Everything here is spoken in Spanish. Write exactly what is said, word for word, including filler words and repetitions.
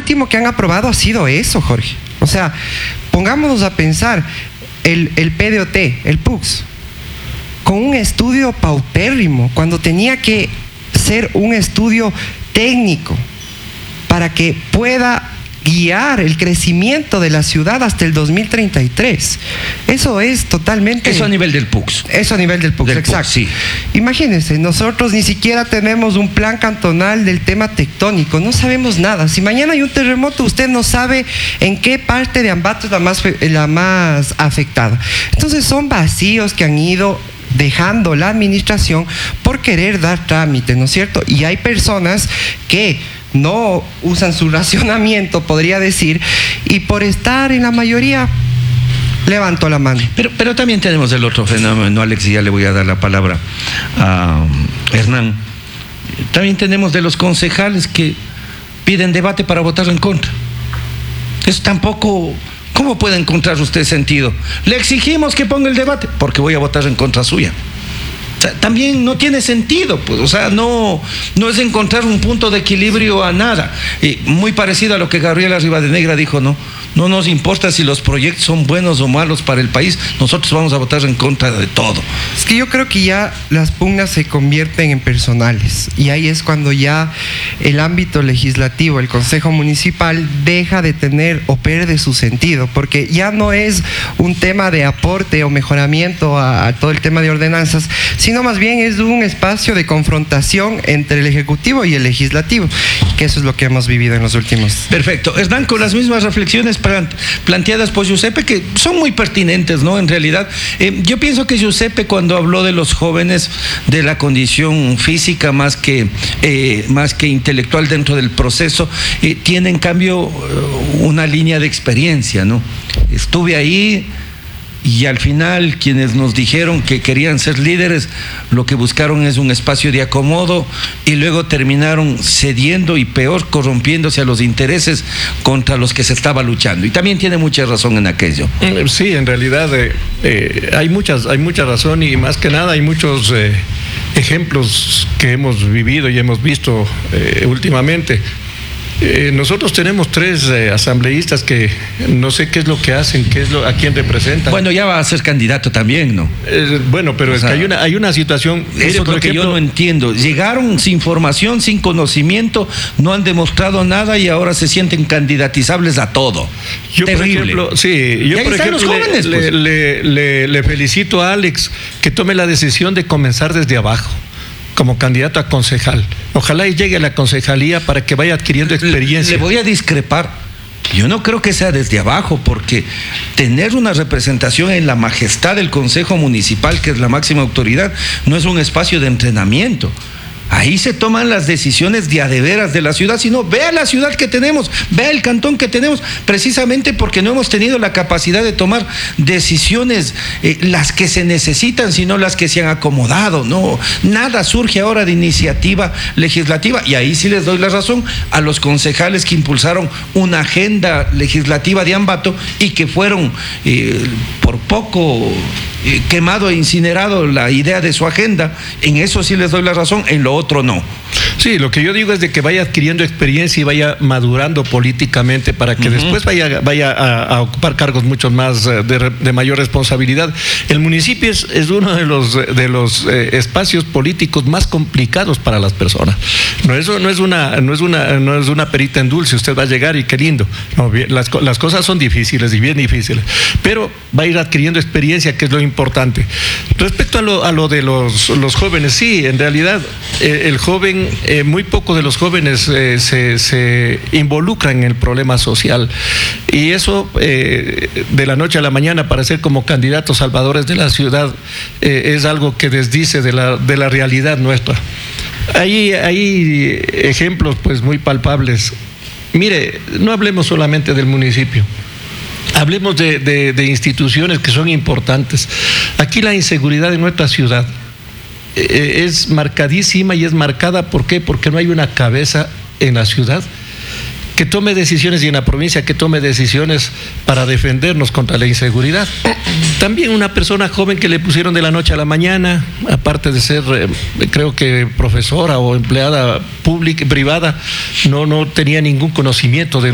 último que han aprobado ha sido eso, Jorge. O sea, pongámonos a pensar, el, el P D O T, el P U C S, con un estudio paupérrimo, cuando tenía que ser un estudio técnico para que pueda guiar el crecimiento de la ciudad hasta el dos mil treinta y tres. Eso es totalmente... Eso a nivel del P U C S. Eso a nivel del P U C S, del exacto. P U C S, sí. Imagínense, nosotros ni siquiera tenemos un plan cantonal del tema tectónico, no sabemos nada. Si mañana hay un terremoto, usted no sabe en qué parte de Ambato es la más, la más afectada. Entonces son vacíos que han ido dejando la administración por querer dar trámite, ¿no es cierto? Y hay personas que no usan su racionamiento, podría decir, y por estar en la mayoría, levanto la mano. Pero, pero también tenemos el otro fenómeno, Alex, y ya le voy a dar la palabra a Hernán. También tenemos de los concejales que piden debate para votar en contra. Eso tampoco... ¿Cómo puede encontrar usted sentido? Le exigimos que ponga el debate, porque voy a votar en contra suya. O sea, también no tiene sentido, pues, o sea, no, no es encontrar un punto de equilibrio a nada. Y muy parecido a lo que Gabriela Rivadeneira dijo, ¿no? No nos importa si los proyectos son buenos o malos para el país, nosotros vamos a votar en contra de todo. Es que yo creo que ya las pugnas se convierten en personales, y ahí es cuando ya el ámbito legislativo, el Consejo Municipal, deja de tener o pierde su sentido, porque ya no es un tema de aporte o mejoramiento a, a todo el tema de ordenanzas, sino más bien es un espacio de confrontación entre el Ejecutivo y el Legislativo, que eso es lo que hemos vivido en los últimos. Perfecto. Hernán, con las mismas reflexiones planteadas por Giuseppe, que son muy pertinentes, ¿no? En realidad, eh, yo pienso que Giuseppe, cuando habló de los jóvenes, de la condición física más que, eh, más que intelectual dentro del proceso, eh, tiene en cambio una línea de experiencia, ¿no? Estuve ahí, y al final quienes nos dijeron que querían ser líderes, lo que buscaron es un espacio de acomodo, y luego terminaron cediendo y peor, corrompiéndose a los intereses contra los que se estaba luchando. Y también tiene mucha razón en aquello. Sí, en realidad eh, eh, hay, muchas, hay mucha razón, y más que nada hay muchos eh, ejemplos que hemos vivido y hemos visto eh, últimamente. Eh, nosotros tenemos tres eh, asambleístas que no sé qué es lo que hacen, qué es lo, a quién representan. Bueno, ya va a ser candidato también, ¿no? Eh, bueno, pero o es sea, que hay una, hay una situación... Eso mire, es lo ejemplo, que yo no entiendo. Llegaron sin formación, sin conocimiento, no han demostrado nada y ahora se sienten candidatizables a todo. Yo, Terrible. por ejemplo, sí, yo, por ejemplo, jóvenes, le, pues. le, le, le felicito a Alex que tome la decisión de comenzar desde abajo, como candidato a concejal. Ojalá y llegue a la concejalía para que vaya adquiriendo experiencia. Le, le voy a discrepar. Yo no creo que sea desde abajo, porque tener una representación en la majestad del Consejo Municipal, que es la máxima autoridad, no es un espacio de entrenamiento. Ahí se toman las decisiones de a de veras de la ciudad, sino vea la ciudad que tenemos, vea el cantón que tenemos, precisamente porque no hemos tenido la capacidad de tomar decisiones eh, las que se necesitan, sino las que se han acomodado. No, nada surge ahora de iniciativa legislativa, y ahí sí les doy la razón a los concejales que impulsaron una agenda legislativa de Ambato y que fueron eh, por poco eh, quemado e incinerado la idea de su agenda. En eso sí les doy la razón, en lo otro no. Sí, lo que yo digo es de que vaya adquiriendo experiencia y vaya madurando políticamente para que uh-huh. después vaya, vaya a, a ocupar cargos mucho más de, de mayor responsabilidad. El municipio es, es uno de los, de los eh, espacios políticos más complicados para las personas. No, eso no es una, no es una, no es una perita en dulce, usted va a llegar y qué lindo. No, bien, las, las cosas son difíciles y bien difíciles, pero va a ir adquiriendo experiencia, que es lo importante. Respecto a lo, a lo de los, los jóvenes, sí, en realidad eh, el joven, eh, muy poco de los jóvenes eh, se, se involucran en el problema social, y eso eh, de la noche a la mañana para ser como candidatos salvadores de la ciudad eh, es algo que desdice de la, de la realidad nuestra. Hay, hay ejemplos pues muy palpables. Mire, no hablemos solamente del municipio. Hablemos de, de, de instituciones que son importantes. Aquí la inseguridad en nuestra ciudad eh, es marcadísima, y es marcada, ¿por qué? Porque no hay una cabeza en la ciudad que tome decisiones, y en la provincia que tome decisiones para defendernos contra la inseguridad. También una persona joven que le pusieron de la noche a la mañana, aparte de ser, eh, creo que profesora o empleada pública, privada, no, no tenía ningún conocimiento de